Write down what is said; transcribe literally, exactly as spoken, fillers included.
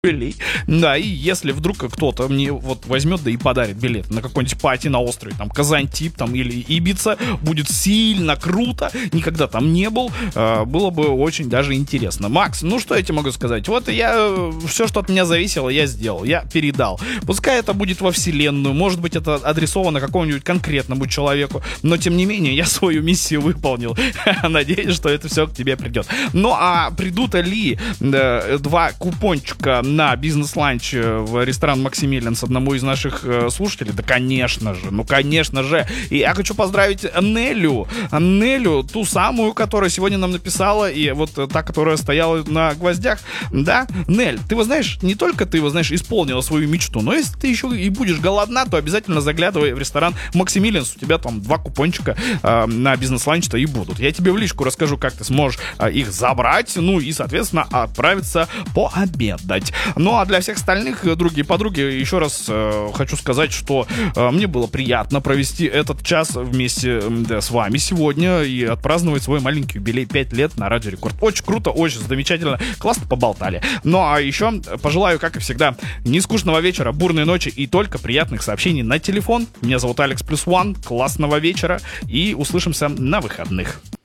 рублей. Да, и если вдруг кто-то мне вот возьмет, да и подарит билет на какой-нибудь пати на острове, там, Казантип, там, или Ибица, будет сильно круто, никогда там не был, э, было бы очень даже интересно. Макс, ну что я тебе могу сказать? Вот я, все, что от меня зависело, я сделал, я передал. Пускай это будет во вселенную, может быть, это адресовано какому-нибудь конкретному человеку, но, тем не менее, я свою миссию выполнил. Надеюсь, что это все к тебе придет. Ну, а придут ли э, два купончика на бизнес-ланч в ресторан Максимилианс одному из наших э, слушателей? Да, конечно же, ну, конечно же. И я хочу поздравить Нелю, Нелю, ту самую, которая сегодня нам написала, и вот та, которая стояла на гвоздях. Да, Нель, ты вот знаешь, не только ты, вот знаешь, исполнила свою мечту, но если ты еще и будешь голодна, то обязательно заглядывай в ресторан Максимилианс, у тебя там два купончика э, на бизнес-ланч-то и будут. Я тебе в личку расскажу, как ты сможешь э, их забрать, ну и, соответственно, отправиться пообедать. Ну, а для всех остальных, другие подруги, еще раз э, хочу сказать, что э, мне было приятно провести этот час вместе да, с вами сегодня и отпраздновать свой маленький юбилей пять лет на Радио Рекорд. Очень круто, очень замечательно, классно поболтали. Ну, а еще пожелаю, как и всегда, нескучного вечера, бурной ночи и только приятных сообщений на телефон. Меня зовут Алекс Плюс Ван, классного вечера и услышимся на выходных.